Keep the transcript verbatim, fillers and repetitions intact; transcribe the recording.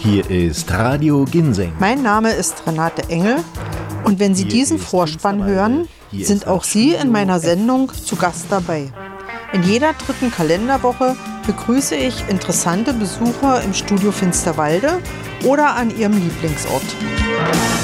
Hier ist Radio Ginseng. Mein Name ist Renate Engel und wenn Sie Hier diesen ist Vorspann Finsterwalde. hören, Hier sind ist auch das Sie Studio in meiner F. Sendung zu Gast dabei. In jeder dritten Kalenderwoche begrüße ich interessante Besucher im Studio Finsterwalde oder an ihrem Lieblingsort.